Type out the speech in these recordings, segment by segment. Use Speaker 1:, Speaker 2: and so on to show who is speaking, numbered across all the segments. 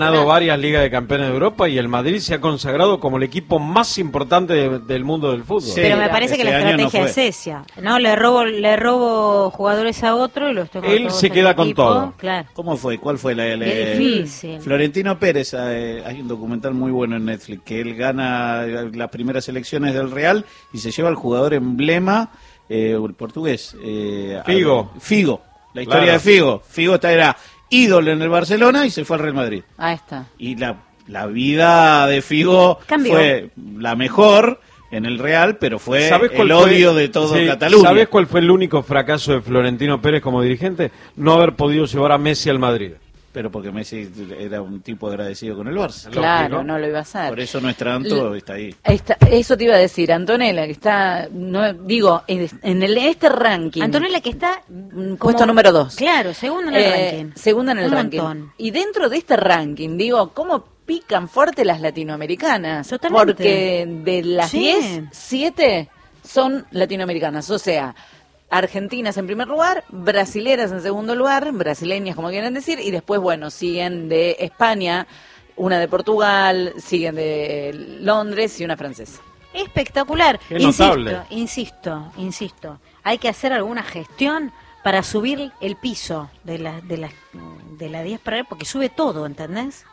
Speaker 1: ganado varias Ligas de Campeones de Europa y el Madrid se ha consagrado como el equipo más importante del mundo del fútbol.
Speaker 2: Sí,
Speaker 3: pero me parece que la estrategia
Speaker 2: no
Speaker 3: es esa, ¿no? Le robo jugadores a otro y los tengo
Speaker 1: Él
Speaker 3: todos
Speaker 1: se
Speaker 3: en
Speaker 1: queda
Speaker 3: el
Speaker 1: con
Speaker 3: equipo.
Speaker 1: todo.
Speaker 3: Claro.
Speaker 2: ¿Cómo fue? ¿Cuál fue la
Speaker 3: Es difícil.
Speaker 2: Florentino Pérez, hay un documental muy bueno en Netflix, que él gana las primeras elecciones del Real y se lleva al jugador emblema, el portugués.
Speaker 1: Figo.
Speaker 2: La historia
Speaker 1: Claro.
Speaker 2: de Figo. Figo era ídolo en el Barcelona y se fue al Real Madrid.
Speaker 4: Ahí está.
Speaker 2: Y la vida de Figo
Speaker 3: Cambió.
Speaker 2: fue la mejor en el Real, pero fue
Speaker 1: ¿Sabes cuál
Speaker 2: el
Speaker 1: fue?
Speaker 2: odio de todo
Speaker 1: Sí,
Speaker 2: Cataluña.
Speaker 1: ¿Sabes cuál fue el único fracaso de Florentino Pérez como dirigente? No haber podido llevar a Messi al Madrid.
Speaker 2: Pero porque Messi era un tipo agradecido con el Barça.
Speaker 4: Claro,
Speaker 1: Lógico.
Speaker 4: no lo iba a hacer.
Speaker 2: Por eso nuestra Anto está ahí.
Speaker 4: Eso te iba a decir, Antonella, que está, no, digo, este ranking.
Speaker 3: Antonella que está
Speaker 4: Puesto número 2.
Speaker 3: Claro, segundo en el ranking.
Speaker 4: Segunda en el
Speaker 3: Un
Speaker 4: ranking.
Speaker 3: montón.
Speaker 4: Y dentro de este ranking, digo, ¿cómo pican fuerte las latinoamericanas?
Speaker 3: Totalmente.
Speaker 4: Porque de las
Speaker 3: Sí.
Speaker 4: 10, 7 son latinoamericanas. O sea, argentinas en primer lugar, brasileras en segundo lugar, brasileñas como quieren decir, y después, bueno, siguen de España, una de Portugal, siguen de Londres y una francesa.
Speaker 3: Espectacular.
Speaker 1: Qué notable.
Speaker 3: Insisto. Hay que hacer alguna gestión para subir el piso de la 10 para él, porque sube todo, ¿entendés?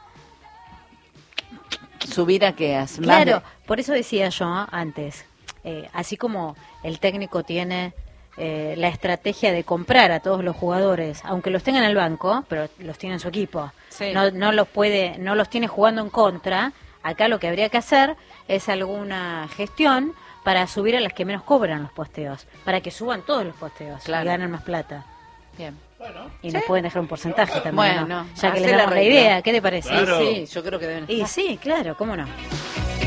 Speaker 4: ¿Subir a qué? ¿A más
Speaker 3: Claro, por eso decía yo antes, así como el técnico tiene la estrategia de comprar a todos los jugadores, aunque los tenga en el banco, pero los tiene en su equipo,
Speaker 4: Sí.
Speaker 3: no los tiene jugando en contra. Acá lo que habría que hacer es alguna gestión para subir a las que menos cobran los posteos, para que suban todos los posteos
Speaker 4: Claro.
Speaker 3: y ganen más plata.
Speaker 4: Bien.
Speaker 3: Y nos pueden dejar un porcentaje también,
Speaker 4: Bueno,
Speaker 3: ¿no? Ya que
Speaker 4: hacé
Speaker 3: les
Speaker 4: la
Speaker 3: damos la
Speaker 4: regla.
Speaker 3: idea, ¿qué te parece?
Speaker 2: Claro.
Speaker 4: Sí, yo creo que deben
Speaker 3: Y
Speaker 4: estar.
Speaker 3: sí, claro, ¿cómo no?